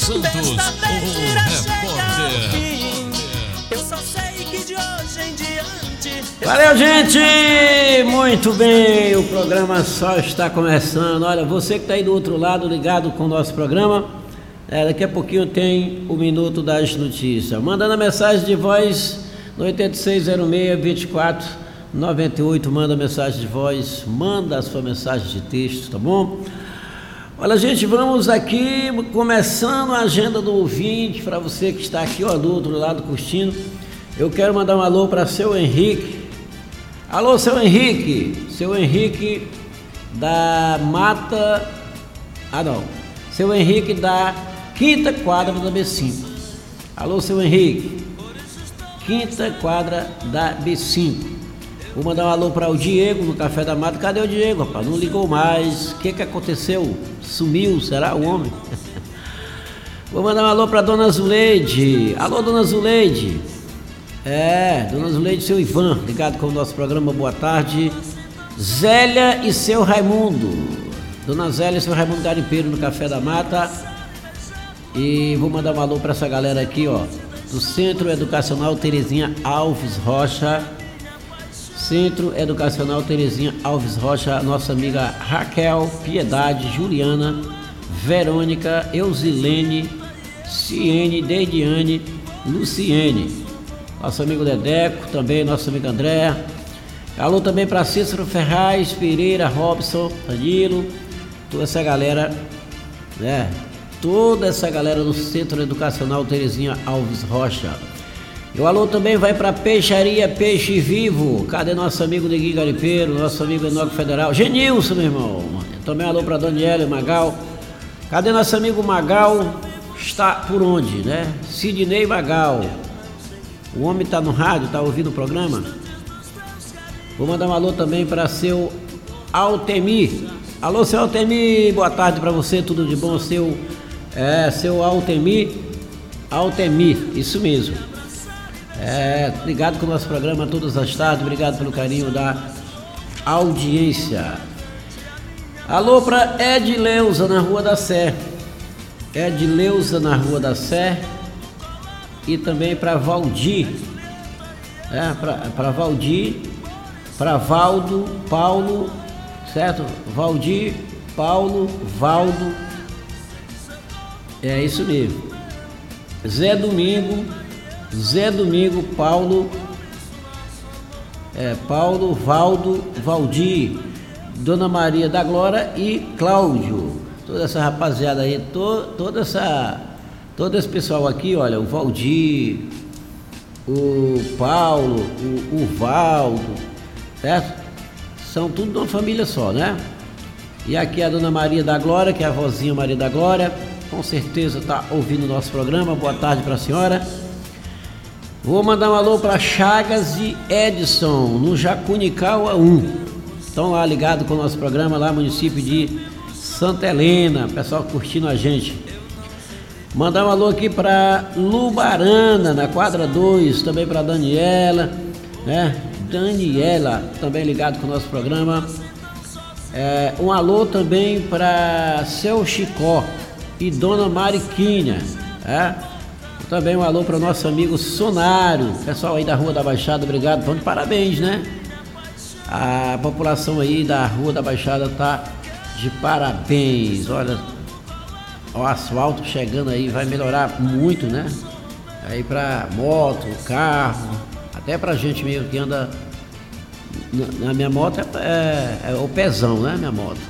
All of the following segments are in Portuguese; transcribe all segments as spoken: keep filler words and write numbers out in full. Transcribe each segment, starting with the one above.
Santos, o repórter. Eu só sei que de hoje em diante. Valeu, gente! Muito bem, o programa só está começando. Olha, você que está aí do outro lado ligado com o nosso programa, é, daqui a pouquinho tem o Minuto das Notícias. Mandando a mensagem de voz no oito seis zero seis, dois quatro nove oito, manda mensagem de voz, manda a sua mensagem de texto, tá bom? Olha, gente, vamos aqui começando a agenda do ouvinte, para você que está aqui, ó, do outro lado curtindo. Eu quero mandar um alô para seu Henrique. Alô, seu Henrique, seu Henrique da Mata, ah não, seu Henrique da Quinta Quadra da B cinco. Alô, seu Henrique, Quinta Quadra da B cinco. Vou mandar um alô para o Diego no Café da Mata. Cadê o Diego, rapaz? Não ligou mais. O que que aconteceu? Sumiu, será o homem? Vou mandar um alô para Dona Zuleide. Alô, Dona Zuleide. É, Dona Zuleide e seu Ivan, ligado com o nosso programa, boa tarde. Zélia e seu Raimundo. Dona Zélia e seu Raimundo Garimpeiro no Café da Mata. E vou mandar um alô para essa galera aqui, ó, do Centro Educacional Terezinha Alves Rocha. Centro Educacional Terezinha Alves Rocha, nossa amiga Raquel, Piedade, Juliana, Verônica, Eusilene, Ciene, Deidiane, Luciene, nosso amigo Dedeco, também nosso amigo André. Alô também para Cícero Ferraz, Pereira, Robson, Danilo, toda essa galera, né? Toda essa galera do Centro Educacional Terezinha Alves Rocha. E o alô também vai para Peixaria Peixe Vivo. Cadê nosso amigo Neguinho Garimpeiro, nosso amigo Enoque Federal? Genilson, meu irmão. Também alô para Daniela e Magal. Cadê nosso amigo Magal? Está por onde, né? Sidney Magal. O homem está no rádio, está ouvindo o programa? Vou mandar um alô também para seu Altemir. Alô, seu Altemir, boa tarde para você, tudo de bom, seu, é, seu Altemir. Altemir, isso mesmo. É, ligado com o nosso programa todas as tardes, obrigado pelo carinho da audiência. Alô para Edileuza na Rua da Sé. Edileuza na Rua da Sé. E também para Valdir. É, para Valdir, para Valdo, Paulo, certo? Valdir, Paulo, Valdo. É isso mesmo. Zé Domingo. Zé Domingo, Paulo, é, Paulo, Valdo, Valdir, Dona Maria da Glória e Cláudio. Toda essa rapaziada aí, to, toda essa, todo esse pessoal aqui, olha, o Valdir, o Paulo, o, o Valdo, certo? São tudo de uma família só, né? E aqui a Dona Maria da Glória, que é a vozinha Maria da Glória, com certeza está ouvindo o nosso programa. Boa tarde para a senhora. Vou mandar um alô para Chagas e Edson, no Jacunicaua um. Estão lá ligados com o nosso programa, lá no município de Santa Helena. Pessoal curtindo a gente. Mandar um alô aqui para Lubarana, na quadra dois. Também para Daniela, né? Daniela, também ligado com o nosso programa. É, um alô também para Seu Chicó e Dona Mariquinha, é? Também um alô para o nosso amigo Sonário, pessoal aí da Rua da Baixada, obrigado, estão de parabéns, né? A população aí da Rua da Baixada tá de parabéns. Olha, o asfalto chegando aí vai melhorar muito, né? Aí para moto, carro, até pra gente mesmo que anda na, na minha moto, é, é, é o pezão, né? Minha moto.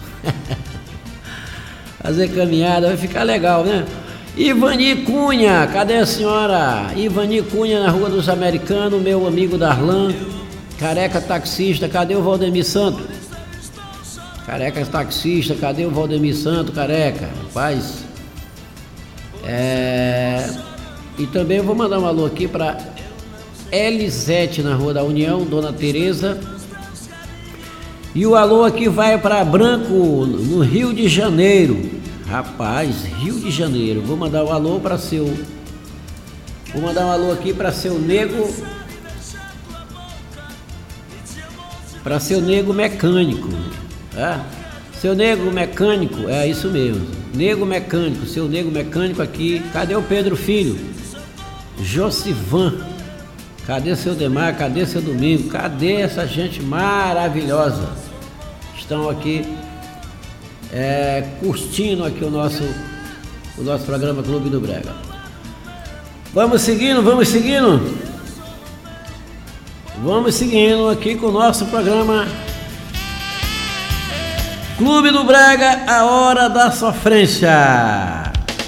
Fazer caminhada vai ficar legal, né? Ivani Cunha, cadê a senhora? Ivani Cunha na Rua dos Americanos, meu amigo Darlan, careca taxista, cadê o Valdemir Santo? Careca taxista, cadê o Valdemir Santo, careca? Rapaz, é... E também eu vou mandar um alô aqui para Elisete na Rua da União, Dona Tereza. E o alô aqui vai para Branco, no Rio de Janeiro. Rapaz, Rio de Janeiro. Vou mandar um alô para seu... Vou mandar um alô aqui para seu nego... Para seu nego mecânico. É? Seu nego mecânico, é isso mesmo. Nego Mecânico, seu Nego Mecânico aqui. Cadê o Pedro Filho? Josivan. Cadê seu Demar? Cadê seu Domingo? Cadê essa gente maravilhosa? Estão aqui é, curtindo aqui o nosso, o nosso programa Clube do Brega. Vamos seguindo, vamos seguindo. Vamos seguindo aqui com o nosso programa Clube do Brega, a hora da sofrência.